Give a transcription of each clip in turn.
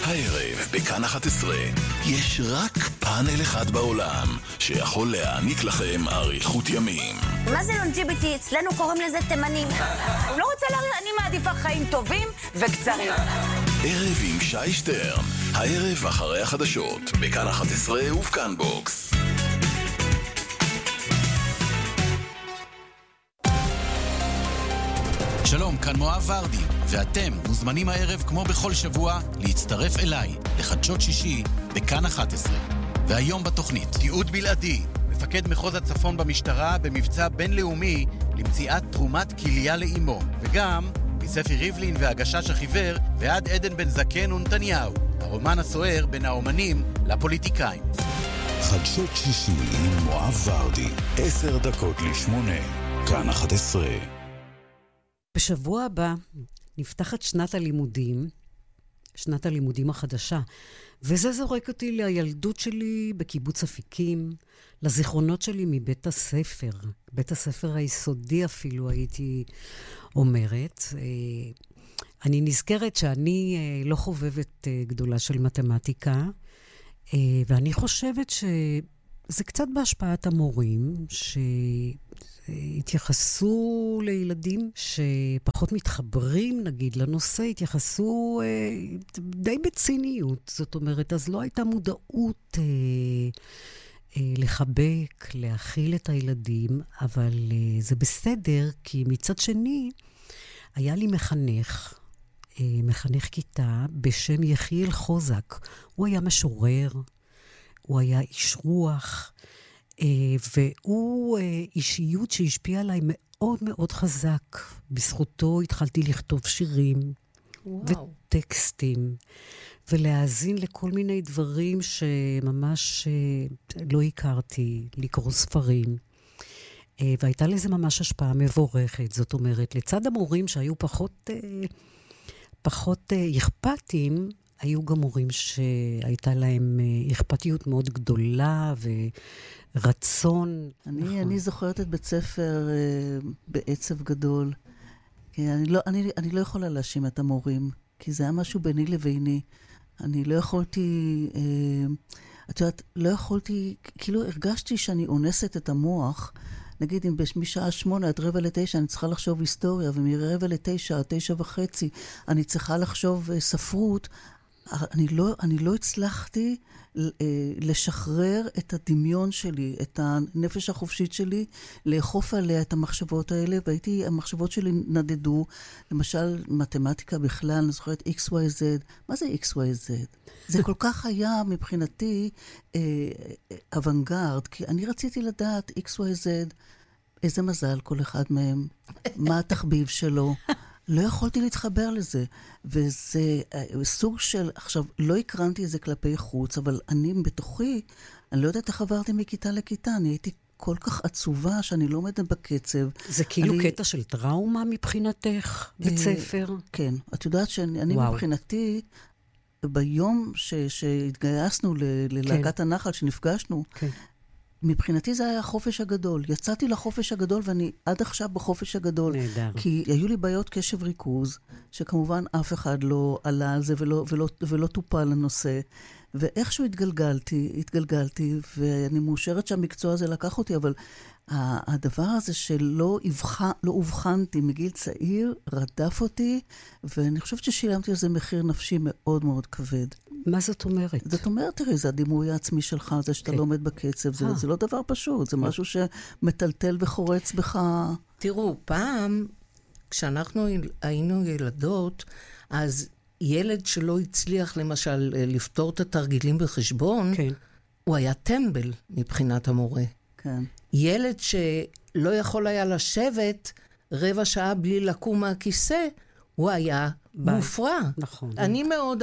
הערב בכאן 11 יש רק פאנל אחד בעולם שיכול להעניק לכם אריכות ימים. מה זה לונג'יביטי? אצלנו קוראים לזה תימנים. הוא לא רוצה להריח, אני מעדיפה חיים טובים וקצרים. ערב עם שי שטרן, הערב אחרי החדשות, בכאן 11 ובכאן בוקס. שלום, כאן מואב ורדי, ואתם מוזמנים הערב כמו בכל שבוע להצטרף אליי לחדשות שישי בכאן 11. והיום בתוכנית, תיעוד בלעדי, מפקד מחוז הצפון במשטרה במבצע בינלאומי למציאת תרומת כליה לאמו, וגם מספי ריבלין והגשש החיוור ועד עדן בן זקן ונתניהו, הרומן הסוער בין האומנים לפוליטיקאים. חדשות שישי עם מואב ורדי, 7:50, כאן 11. בשבוע הבא נפתחת שנת הלימודים החדשה, וזה זורק אותי לילדות שלי בקיבוץ אפיקים, לזיכרונות שלי מבית הספר, בית הספר היסודי אפילו הייתי אומרת. אני נזכרת שאני לא חובבת גדולה של מתמטיקה, ואני חושבת שזה קצת בהשפעת המורים, התייחסו לילדים שפחות מתחברים, נגיד, לנושא, התייחסו די בציניות. זאת אומרת, אז לא הייתה מודעות לחבק, להכיל את הילדים, אבל זה בסדר, כי מצד שני, היה לי מחנך כיתה בשם יחיאל חוזק. הוא היה משורר, הוא היה איש רוח, והוא אישיות שהשפיעה עליי מאוד מאוד חזק. בזכותו התחלתי לכתוב שירים וטקסטים, ולהאזין לכל מיני דברים שממש לא הכרתי, לקרוא ספרים. והייתה לזה ממש השפעה מבורכת. זאת אומרת, לצד המורים שהיו פחות אכפתיים, היו גם מורים שהייתה להם אכפתיות מאוד גדולה ורצון. אני זוכרת את בית ספר בעצב גדול. אני לא יכולה להאשים את המורים, כי זה היה משהו ביני לביני. אני לא יכולתי, את יודעת, כאילו הרגשתי שאני אונסת את המוח. נגיד, אם משעה 8 עד 8:45 אני צריכה לחשוב היסטוריה, ומ8:45 עד 9:30 אני צריכה לחשוב ספרות, אני לא הצלחתי לשחרר את הדמיון שלי, את הנפש החופשית שלי, לאכוף עליה את המחשבות האלה, המחשבות שלי נדדו, למשל מתמטיקה בכלל, אני זוכרת XYZ, מה זה XYZ? זה כל כך היה מבחינתי אוונגרד, כי אני רציתי לדעת XYZ, איזה מזל כל אחד מהם, מה התחביב שלו, לא יכולתי להתחבר לזה, וזה סוג של, עכשיו, לא הקרנתי את זה כלפי חוץ, אבל אני בתוכי, אני לא יודעת איך עברתי מכיתה לכיתה, אני הייתי כל כך עצובה שאני לא עומדת בקצב. זה כאילו קטע של טראומה מבחינתך, בית ספר? כן, את יודעת שאני מבחינתי, ביום שהתגייסנו ללהקת הנחל, שנפגשנו, מבחינתי זה היה החופש הגדול. יצאתי לחופש הגדול, ואני עד עכשיו בחופש הגדול. נהדר. כי היו לי בעיות קשב ריכוז, שכמובן אף אחד לא עלה על זה ולא טופל לנושא. ואיכשהו התגלגלתי, ואני מאושרת שהמקצוע הזה לקח אותי, אבל הדבר הזה שלא הובחנתי מגיל צעיר, רדף אותי, ואני חושבת ששילמתי על זה מחיר נפשי מאוד מאוד כבד. מה זאת אומרת? זאת אומרת, תראי, זה הדימוי העצמי שלך, זה שאתה לא עומד בקצב, זה לא דבר פשוט, זה משהו שמטלטל וחורץ בך. תראו, פעם, כשאנחנו היינו ילדות, אז ילד שלא הצליח למשל לפתור את התרגילים בחשבון, הוא היה טמבל מבחינת המורה. כן. ילד שלא יכול היה לשבת רבע שעה בלי לקום מהכיסא, הוא היה מופרע. נכון. אני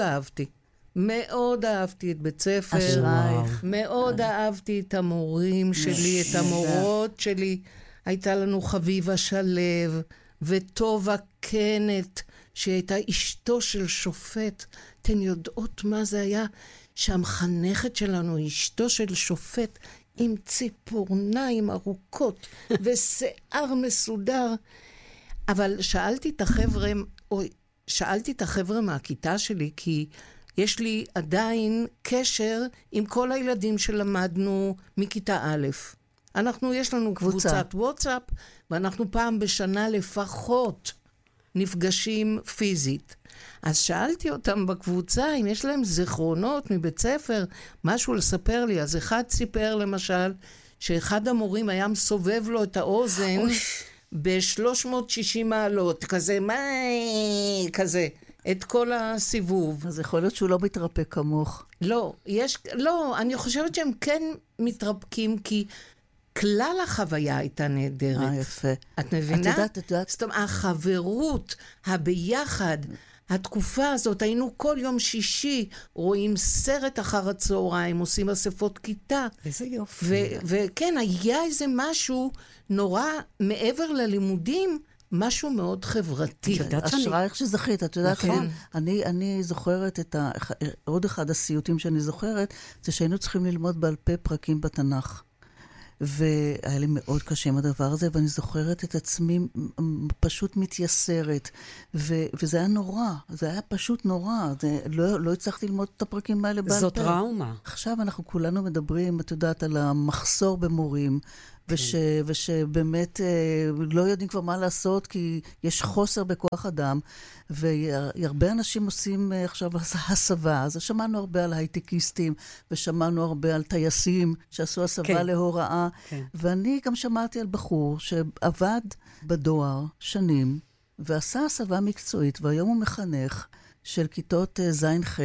מאוד אהבתי את בית ספר. מאוד אהבתי את המורים שלי, את המורות שלי. הייתה לנו חביבה שלו וטובה קנת, שהייתה אשתו של שופט. אתן יודעות מה זה היה? שהמחנכת שלנו, אשתו של שופט, עם ציפורניים ארוכות ושיער מסודר. אבל שאלתי את החבר'ה מהכיתה שלי, כי יש לי עדיין קשר עם כל הילדים שלמדנו מכיתה א'. יש לנו קבוצת וואטסאפ, ואנחנו פעם בשנה לפחות נפגשים פיזית. אז שאלתי אותם בקבוצה אם יש להם זיכרונות מבית ספר, משהו לספר לי. אז אחד סיפר למשל שאחד המורים היה מסובב לו את האוזן ב-360 מעלות, כזה, את כל הסיבוב. אז יכול להיות שהוא לא מתרפא כמוך. לא, אני חושבת שהם כן מתרפקים, כי כלל החוויה הייתה נהדרת. יפה. את מבינה? את יודעת. זאת אומרת, החברות, הביחד, התקופה הזאת, היינו כל יום שישי, רואים סרט אחר הצהריים, עושים אספות כיתה. איזה יופי. וכן, היה איזה משהו נורא מעבר ללימודים, משהו מאוד חברתי. אשרייך שזכית, את יודעת, אני זוכרת עוד אחד הסיוטים שאני זוכרת, זה שהיינו צריכים ללמוד בעל פה פרקים בתנ"ך. והיה לי מאוד קשה עם הדבר הזה, ואני זוכרת את עצמי פשוט מתייסרת, וזה היה נורא, זה היה פשוט נורא, לא הצלחתי ללמוד את הפרקים האלה בעל פה. זאת טראומה. עכשיו אנחנו כולנו מדברים, את יודעת, על המחסור במורים, ושבאמת לא יודעים כבר מה לעשות, כי יש חוסר בכוח אדם, והרבה אנשים עושים עכשיו הסבה. אז שמענו הרבה על הייטקיסטים, ושמענו הרבה על טייסים שעשו הסבה להוראה, ואני גם שמעתי על בחור שעבד בדואר שנים, ועשה הסבה מקצועית, והיום הוא מחנך של כיתות ז'-ח'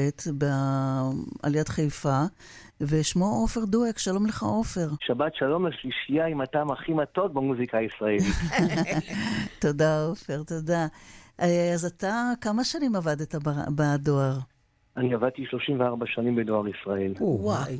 על יד חיפה, ושמו עופר דואק. שלום לך עופר. שבת שלום לשלישייה עם הטעם הכי מתוק במוזיקה הישראלית. תודה עופר, תודה. אז אתה כמה שנים עבדת בדואר? אני עבדתי 34 שנים בדואר ישראל. וואי.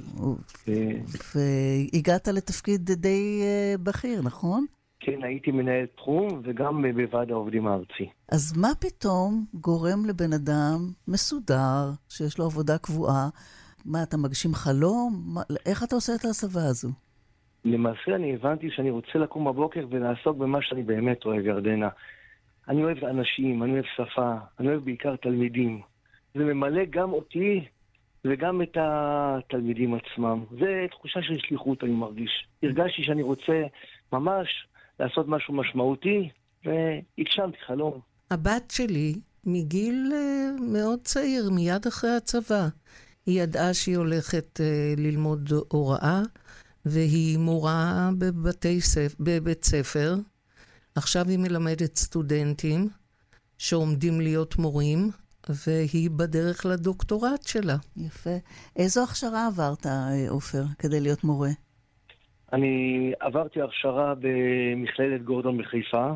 והגעת לתפקיד די בכיר, נכון? כן, הייתי מנהל תחום וגם בוועד העובדים הארצי. אז מה פתאום גורם לבן אדם מסודר, שיש לו עבודה קבועה? מה, אתה מגשים חלום? איך אתה עושה את ההסבה הזו? למעשה אני הבנתי שאני רוצה לקום בבוקר ולעסוק במה שאני באמת אוהב, ירדנה. אני אוהב אנשים, אני אוהב שפה, אני אוהב בעיקר תלמידים. זה ממלא גם אותי וגם את התלמידים עצמם. זה תחושה של שליחות, אני מרגיש. הרגשתי שאני רוצה ממש לעשות משהו משמעותי, והגשמתי חלום. הבת שלי, מגיל מאוד צעיר, מיד אחרי הצבא, היא ידעה שהיא הולכת ללמוד הוראה, והיא מורה בבית ספר. עכשיו היא מלמדת סטודנטים שעומדים להיות מורים, והיא בדרך לדוקטורט שלה. יפה. איזו הכשרה עברת, עופר, כדי להיות מורה? אני עברתי הכשרה במכללת גורדון בחיפה.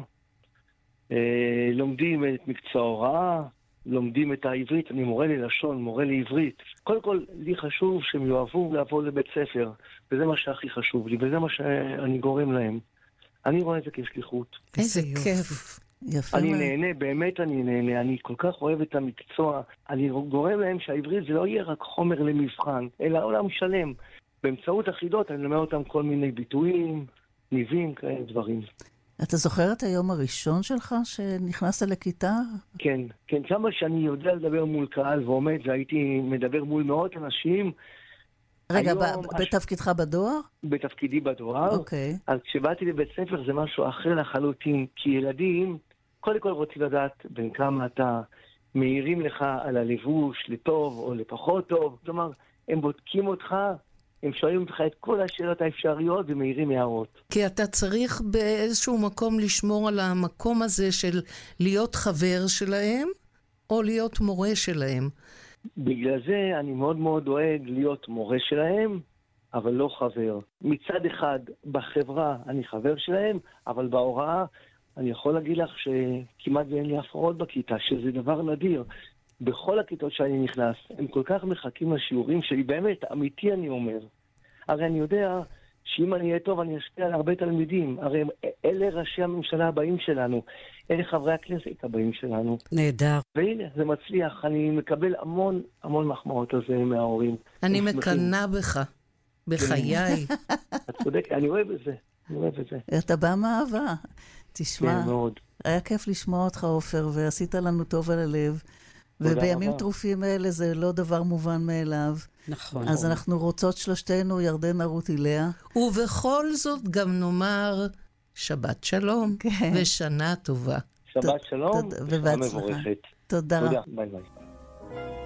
לומדים את מקצוע ההוראה, לומדים את העברית. אני מורה ללשון, מורה לעברית. קודם כל, לי חשוב שהם יאהבו לעבור לבית ספר, וזה מה שהכי חשוב לי, וזה מה שאני גורם להם. אני רואה את זה כשליחות. איזה כיף. יפה. אני נהנה, באמת אני נהנה. אני כל כך אוהב את המקצוע. אני גורם להם שהעברית זה לא יהיה רק חומר למבחן, אלא עולם שלם. באמצעות החידות אני לומד אותם כל מיני ביטויים, ניבים, כאלה דברים. אתה זוכר את היום הראשון שלך שנכנסת לכיתה? כן, כמה שאני יודע לדבר מול קהל ועומד, והייתי מדבר מול מאות אנשים. רגע, בתפקידך בדואר? בתפקידי בדואר. אוקיי. אז כשבאתי לבית ספר זה משהו אחר לחלוטין, כי ילדים, קודם כל רוצים לדעת בין כמה אתה מעירים לך על הלבוש, לטוב או לפחות טוב. כלומר, הם בודקים אותך, הם שואלים אותך את כל השאלות האפשריות ומעירים הערות. כי אתה צריך באיזשהו מקום לשמור על המקום הזה של להיות חבר שלהם, או להיות מורה שלהם. בגלל זה אני מאוד מאוד דואג להיות מורה שלהם, אבל לא חבר. מצד אחד, בחברה אני חבר שלהם, אבל בהוראה אני יכול להגיד לך שכמעט ואין לי הפרעות בכיתה, שזה דבר נדיר. בכל הכיתות שאני נכנס, הם כל כך מחכים לשיעורים שלי, באמת, אמיתי אני אומר. הרי אני יודע שאם אני אהיה טוב, אני אשפיע על הרבה תלמידים. הרי אלה ראשי הממשלה הבאים שלנו, אלה חברי הכנסת הבאים שלנו. נהדר. והנה, זה מצליח. אני מקבל המון מחמאות על זה מההורים. אני מקנה בך, בחיי. את צודקת, אני אוהב את זה. אתה בא מאהבה. תשמע, כן, מאוד. היה כיף לשמוע אותך, עופר, ועשית לנו טוב על הלב. ובימים טרופים האלה זה לא דבר מובן מאליו. נכון. אז אנחנו רוצות שלושתנו, ירדנה, רותי, לאה. ובכל זאת גם נאמר שבת שלום, כן. ושנה טובה. שבת שלום, ושנה מבורכת. תודה. ביי ביי.